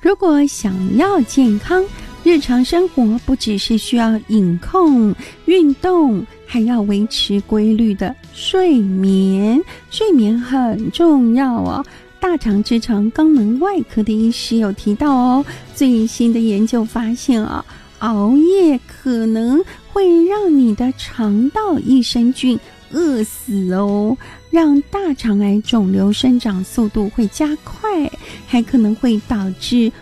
如果想要健康，日常生活不只是需要饮控、运动，还要维持规律的睡眠。睡眠很重要哦。大肠直肠肛门外科的医师有提到哦，最新的研究发现啊，熬夜可能会让你的肠道益生菌饿死哦，让大肠癌肿瘤生长速度会加快，还可能会导致